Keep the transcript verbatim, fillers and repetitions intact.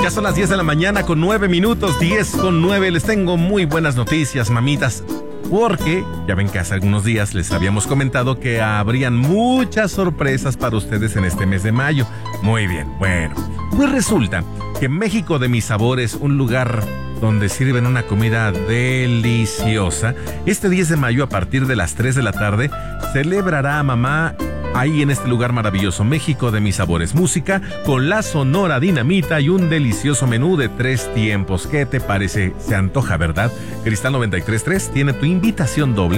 Ya son las diez de la mañana con nueve minutos, diez con nueve. Les tengo muy buenas noticias, mamitas. Porque ya ven que hace algunos días les habíamos comentado que habrían muchas sorpresas para ustedes en este mes de mayo. Muy bien, bueno, pues resulta que México de mis Sabores, un lugar donde sirven una comida deliciosa, este diez de mayo a partir de las tres de la tarde celebrará a mamá ahí en este lugar maravilloso, México de mis Sabores. Música con la Sonora Dinamita y un delicioso menú de tres tiempos. ¿Qué te parece? Se antoja, ¿verdad? Cristal noventa y tres punto tres tiene tu invitación doble